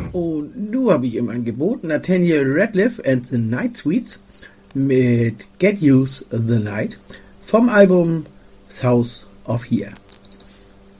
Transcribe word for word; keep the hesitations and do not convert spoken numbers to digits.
Und nun habe ich im Angebot Nathaniel Radcliffe and the Night Sweets mit Get Use the Night vom Album South of Here.